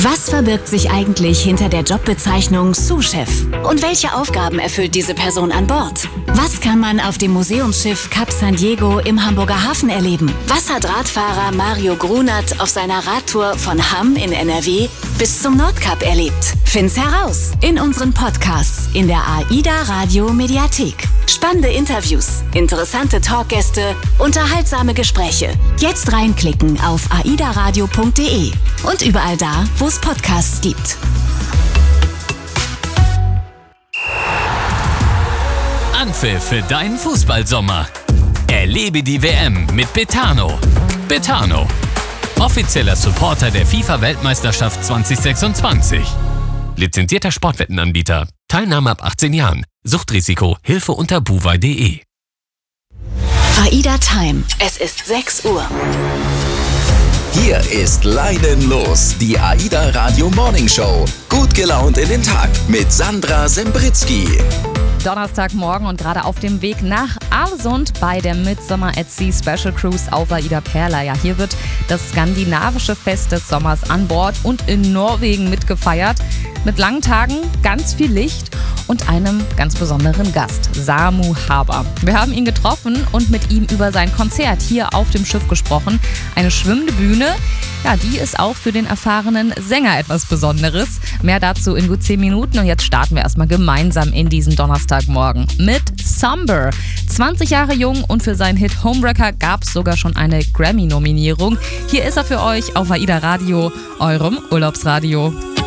Was verbirgt sich eigentlich hinter der Jobbezeichnung Sous-Chef? Und welche Aufgaben erfüllt diese Person an Bord? Was kann man auf dem Museumsschiff Cap San Diego im Hamburger Hafen erleben? Was hat Radfahrer Mario Grunert auf seiner Radtour von Hamm in NRW bis zum Nordkap erlebt? Find's heraus in unseren Podcasts in der AIDA Radio Mediathek. Spannende Interviews, interessante Talkgäste, unterhaltsame Gespräche. Jetzt reinklicken auf aidaradio.de und überall da, wo es Podcasts gibt. Anpfiff für deinen Fußballsommer. Erlebe die WM mit Betano. Betano, offizieller Supporter der FIFA-Weltmeisterschaft 2026. Lizenzierter Sportwettenanbieter. Teilnahme ab 18 Jahren. Suchtrisiko. Hilfe unter buwei.de. AIDA Time. Es ist 6 Uhr. Hier ist Leinen los, die AIDA Radio Morning Show. Gut gelaunt in den Tag mit Sandra Sembritzky. Donnerstagmorgen und gerade auf dem Weg nach Aalsund bei der Midsummer at Sea Special Cruise auf AIDA Perla. Ja, hier wird das skandinavische Fest des Sommers an Bord und in Norwegen mitgefeiert. Mit langen Tagen, ganz viel Licht und einem ganz besonderen Gast, Samu Haber. Wir haben ihn getroffen und mit ihm über sein Konzert hier auf dem Schiff gesprochen. Eine schwimmende Bühne, ja, die ist auch für den erfahrenen Sänger etwas Besonderes. Mehr dazu in gut 10 Minuten und jetzt starten wir erstmal gemeinsam in diesen Donnerstagmorgen mit Somber. 20 Jahre jung und für seinen Hit Homewrecker gab es sogar schon eine Grammy-Nominierung. Hier ist er für euch auf AIDA Radio, eurem Urlaubsradio.